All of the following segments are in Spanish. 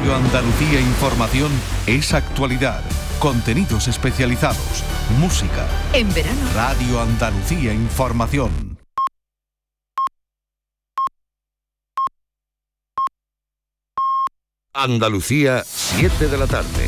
Radio Andalucía Información es actualidad, contenidos especializados, música. En verano, Radio Andalucía Información. Andalucía, 7 de la tarde.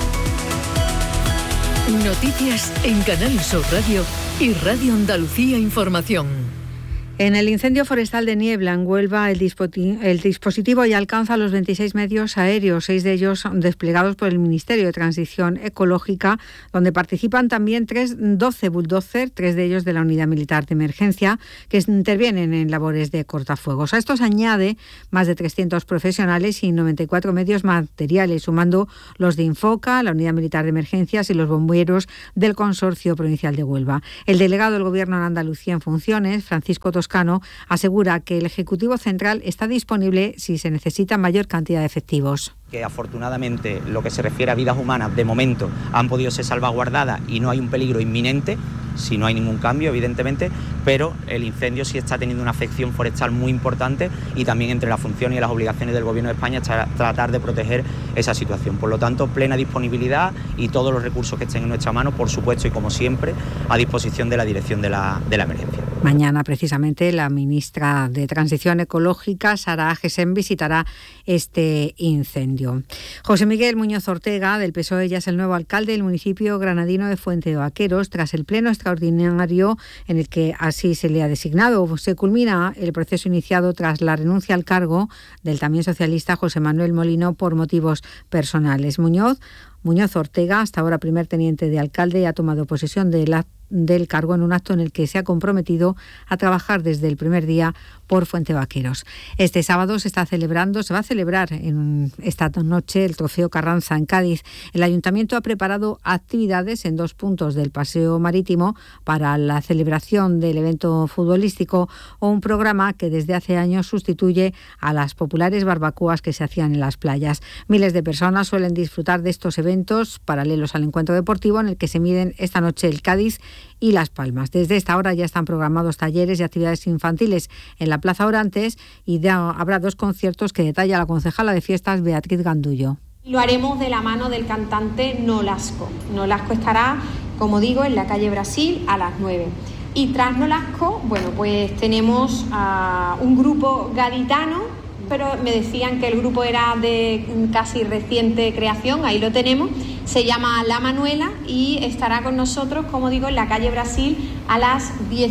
Noticias en Canal Sur Radio y Radio Andalucía Información. En el incendio forestal de Niebla, en Huelva, el dispositivo ya alcanza los 26 medios aéreos, 6 de ellos desplegados por el Ministerio de Transición Ecológica, donde participan también 12 bulldozers, 3 de ellos de la Unidad Militar de Emergencia, que intervienen en labores de cortafuegos. A esto se añade más de 300 profesionales y 94 medios materiales, sumando los de Infoca, la Unidad Militar de Emergencias y los bomberos del Consorcio Provincial de Huelva. El delegado del Gobierno en Andalucía en funciones, Francisco Toscano, asegura que el Ejecutivo Central está disponible si se necesita mayor cantidad de efectivos. Que afortunadamente lo que se refiere a vidas humanas de momento han podido ser salvaguardadas y no hay un peligro inminente, si no hay ningún cambio evidentemente, pero el incendio sí está teniendo una afección forestal muy importante y también entre las funciones y las obligaciones del Gobierno de España está tratar de proteger esa situación. Por lo tanto, plena disponibilidad y todos los recursos que estén en nuestra mano, por supuesto y como siempre, a disposición de la dirección de la emergencia. Mañana precisamente la ministra de Transición Ecológica, Sara Agesen, visitará este incendio. José Miguel Muñoz Ortega, del PSOE, ya es el nuevo alcalde del municipio granadino de Fuente de Vaqueros, tras el pleno extraordinario en el que así se le ha designado. Se culmina el proceso iniciado tras la renuncia al cargo del también socialista José Manuel Molino por motivos personales. Muñoz Ortega, hasta ahora primer teniente de alcalde, ha tomado posesión del cargo en un acto en el que se ha comprometido a trabajar desde el primer día por Fuente Vaqueros. Este sábado se va a celebrar esta noche el Trofeo Carranza en Cádiz. El Ayuntamiento ha preparado actividades en 2 puntos del Paseo Marítimo para la celebración del evento futbolístico o un programa que desde hace años sustituye a las populares barbacoas que se hacían en las playas. Miles de personas suelen disfrutar de estos eventos paralelos al encuentro deportivo en el que se miden esta noche el Cádiz y Las Palmas. Desde esta hora ya están programados talleres y actividades infantiles en la Plaza Orantes y habrá 2 conciertos que detalla la concejala de fiestas Beatriz Gandullo. Lo haremos de la mano del cantante Nolasco. Nolasco estará, como digo, en la calle Brasil a las 9. Y tras Nolasco, bueno, pues tenemos a un grupo gaditano, pero me decían que el grupo era de casi reciente creación, ahí lo tenemos, se llama La Manuela y estará con nosotros, como digo, en la calle Brasil a las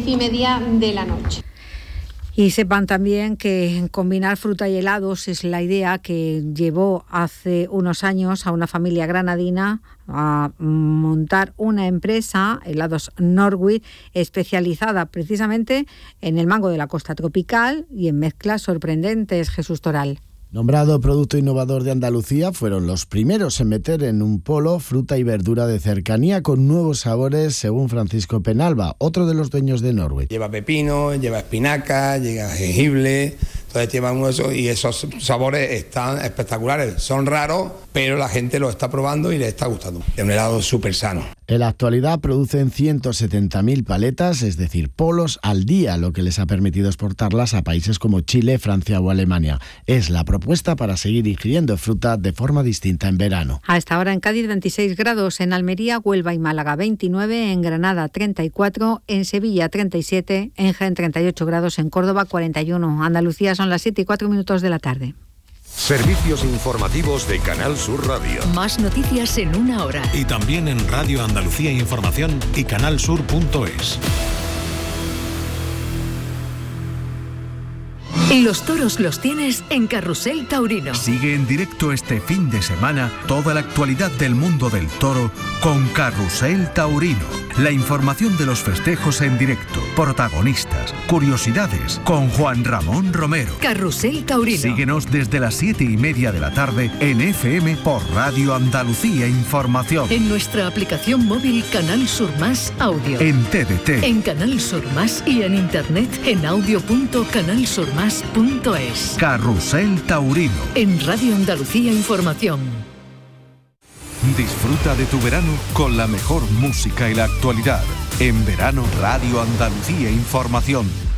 10:30 de la noche. Y sepan también que combinar fruta y helados es la idea que llevó hace unos años a una familia granadina a montar una empresa, Helados Norwich, especializada precisamente en el mango de la costa tropical y en mezclas sorprendentes. Jesús Toral. Nombrado Producto Innovador de Andalucía, fueron los primeros en meter en un polo fruta y verdura de cercanía con nuevos sabores, según Francisco Penalba, otro de los dueños de Norwich. Lleva pepino, lleva espinaca, lleva jengibre, entonces lleva uno de esos y esos sabores están espectaculares. Son raros, pero la gente lo está probando y le está gustando. Es un helado súper sano. En la actualidad producen 170.000 paletas, es decir, polos al día, lo que les ha permitido exportarlas a países como Chile, Francia o Alemania. Es la propuesta para seguir ingiriendo fruta de forma distinta en verano. A esta hora en Cádiz 26 grados, en Almería, Huelva y Málaga 29, en Granada 34, en Sevilla 37, en Jaén 38 grados, en Córdoba 41. Andalucía son las 7:04 de la tarde. Servicios informativos de Canal Sur Radio. Más noticias en una hora. Y también en Radio Andalucía Información y canalsur.es. Los toros los tienes en Carrusel Taurino. Sigue en directo este fin de semana toda la actualidad del mundo del toro con Carrusel Taurino. La información de los festejos en directo, protagonistas, curiosidades, con Juan Ramón Romero. Carrusel Taurino. Síguenos desde las 7:30 de la tarde en FM por Radio Andalucía Información. En nuestra aplicación móvil Canal Sur Más Audio. En TDT. En Canal Sur Más y en internet en audio.canalsurmas.es. Carrusel Taurino. En Radio Andalucía Información. Disfruta de tu verano con la mejor música y la actualidad. En verano, Radio Andalucía Información.